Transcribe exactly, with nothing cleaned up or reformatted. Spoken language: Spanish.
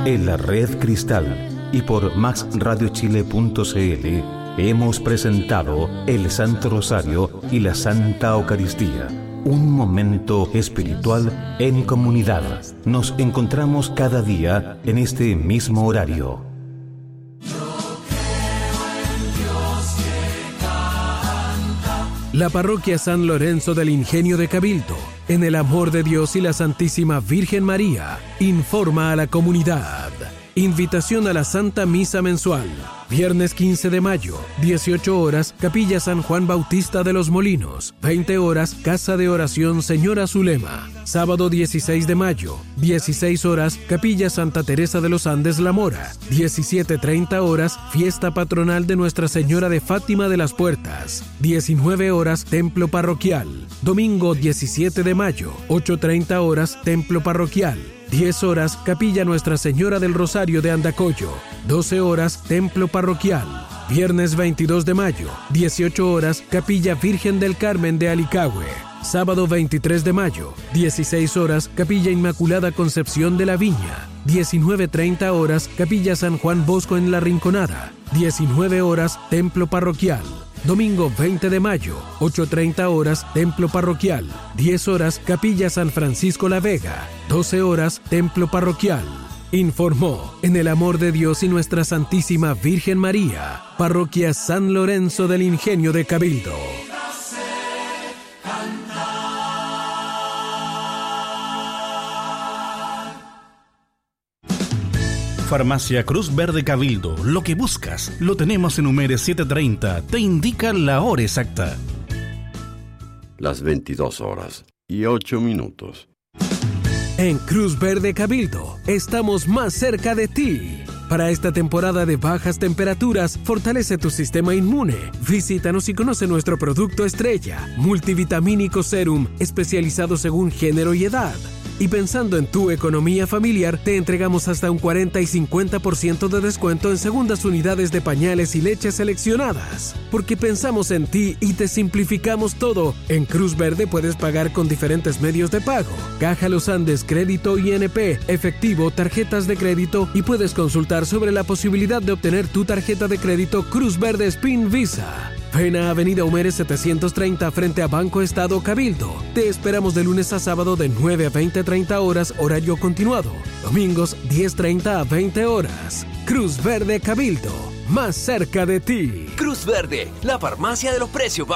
En la Red Cristal y por max radio chile punto c l hemos presentado el Santo Rosario y la Santa Eucaristía. Un momento espiritual en comunidad. Nos encontramos cada día en este mismo horario. La parroquia San Lorenzo del Ingenio de Cabildo, en el amor de Dios y la Santísima Virgen María, informa a la comunidad. Invitación a la Santa Misa Mensual. Viernes quince de mayo, dieciocho horas, Capilla San Juan Bautista de los Molinos. veinte horas, Casa de Oración Señora Zulema. Sábado dieciséis de mayo, dieciséis horas, Capilla Santa Teresa de los Andes La Mora. diecisiete treinta horas, Fiesta Patronal de Nuestra Señora de Fátima de las Puertas. diecinueve horas, Templo Parroquial. Domingo diecisiete de mayo, ocho treinta horas, Templo Parroquial. diez horas, Capilla Nuestra Señora del Rosario de Andacollo. doce horas, Templo Parroquial. Viernes veintidós de mayo, dieciocho horas, Capilla Virgen del Carmen de Alicagüe. Sábado veintitrés de mayo, dieciséis horas, Capilla Inmaculada Concepción de la Viña. diecinueve treinta horas, Capilla San Juan Bosco en La Rinconada. diecinueve horas, Templo Parroquial. Domingo veinte de mayo, ocho treinta horas, Templo Parroquial. diez horas, Capilla San Francisco La Vega. doce horas, Templo Parroquial. Informó, en el amor de Dios y Nuestra Santísima Virgen María, Parroquia San Lorenzo del Ingenio de Cabildo. Farmacia Cruz Verde Cabildo. Lo que buscas lo tenemos en Humeres setecientos treinta. Te indica la hora exacta. Las veintidós horas y ocho minutos. En Cruz Verde Cabildo estamos más cerca de ti. Para esta temporada de bajas temperaturas, fortalece tu sistema inmune. Visítanos y conoce nuestro producto estrella, Multivitamínico Serum, especializado según género y edad. Y pensando en tu economía familiar, te entregamos hasta un cuarenta y cincuenta por ciento de descuento en segundas unidades de pañales y leches seleccionadas. Porque pensamos en ti y te simplificamos todo. En Cruz Verde puedes pagar con diferentes medios de pago. Caja Los Andes, crédito I N P, efectivo, tarjetas de crédito y puedes consultar sobre la posibilidad de obtener tu tarjeta de crédito Cruz Verde Spin Visa. Ven a Avenida Humeres setecientos treinta frente a Banco Estado Cabildo. Te esperamos de lunes a sábado de nueve a veinte treinta horas, horario continuado. Domingos diez treinta a veinte horas. Cruz Verde Cabildo, más cerca de ti. Cruz Verde, la farmacia de los precios bajos.